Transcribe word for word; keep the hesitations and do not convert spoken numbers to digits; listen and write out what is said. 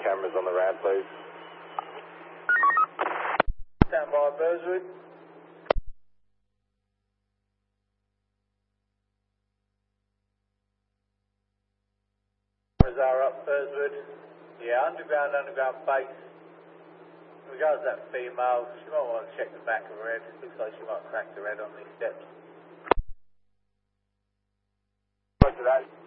cameras on the ramp, please. Stand by, Burswood. Cameras are up, Burswood. Yeah, underground, underground base. In regards to that female, she might want to check the back of her head. Looks like she might crack her head on these steps. Roger that.